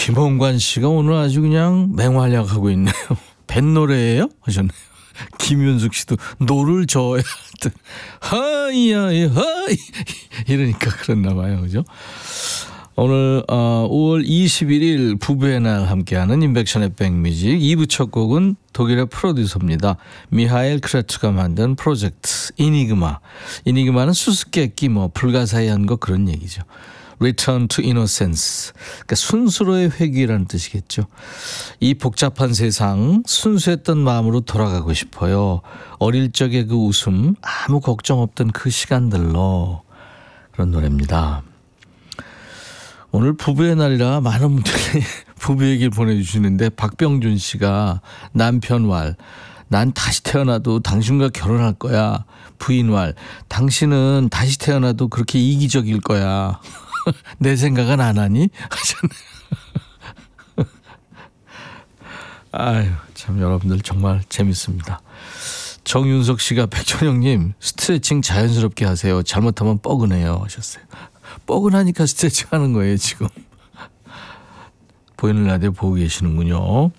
김홍관 씨가 오늘 아주 그냥 맹활약하고 있네요. 뱃노래예요? 하셨네요. 김윤숙 씨도 노를 저어야 할 듯. 하이야 하이 이러니까 그랬나 봐요. 그죠? 오늘 5월 21일 부부의 날 함께하는 인백션의 백뮤직 2부 첫 곡은 독일의 프로듀서입니다. 미하엘 크레츠가 만든 프로젝트 이니그마. 이니그마는 수수께끼 뭐 불가사의한 거 그런 얘기죠. Return to Innocence. 그러니까 순수로의 회귀라는 뜻이겠죠. 이 복잡한 세상 순수했던 마음으로 돌아가고 싶어요. 어릴 적의 그 웃음 아무 걱정 없던 그 시간들로 그런 노래입니다. 오늘 부부의 날이라 많은 분들이 부부 얘기를 보내주시는데 박병준 씨가 남편 왈 난 다시 태어나도 당신과 결혼할 거야. 부인 왈 당신은 다시 태어나도 그렇게 이기적일 거야. 내 생각은 안 하니? 아유, 참 여러분들 정말 재밌습니다. 정윤석 씨가 백천영님 스트레칭 자연스럽게 하세요. 잘못하면 뻐근해요 하셨어요. 뻐근하니까 스트레칭 하는 거예요 지금. 보이는 라디오 보고 계시는군요.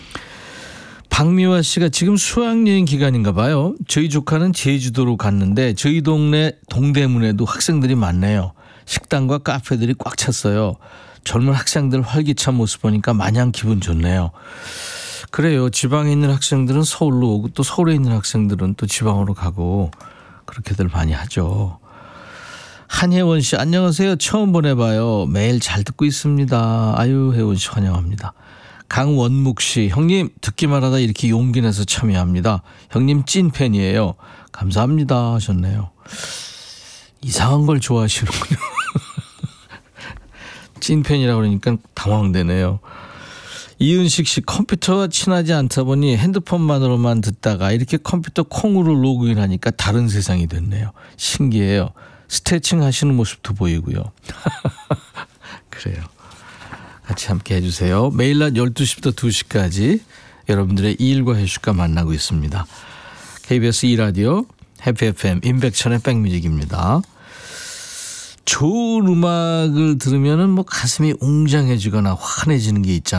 박미화 씨가 지금 수학여행 기간인가 봐요. 저희 조카는 제주도로 갔는데 저희 동네 동대문에도 학생들이 많네요. 식당과 카페들이 꽉 찼어요. 젊은 학생들 활기찬 모습 보니까 마냥 기분 좋네요. 그래요. 지방에 있는 학생들은 서울로 오고 또 서울에 있는 학생들은 또 지방으로 가고 그렇게들 많이 하죠. 한혜원 씨 안녕하세요. 처음 보내봐요. 매일 잘 듣고 있습니다. 아유 혜원 씨 환영합니다. 강원묵 씨 형님 듣기만 하다 이렇게 용기 내서 참여합니다. 형님 찐팬이에요. 감사합니다 하셨네요. 이상한 걸 좋아하시는군요. 찐팬이라고 그러니까 당황되네요. 이은식 씨 컴퓨터와 친하지 않다 보니 핸드폰만으로만 듣다가 이렇게 컴퓨터 콩으로 로그인하니까 다른 세상이 됐네요. 신기해요. 스트레칭 하시는 모습도 보이고요. 그래요. 같이 함께 해주세요. 매일 낮 12시부터 2시까지 여러분들의 일과 해슈가 만나고 있습니다. KBS 2라디오 해피 FM 임백천의 백뮤직입니다. 좋은 음악을 들으면 뭐 가슴이 웅장해지거나 환해지는 게 있잖아요.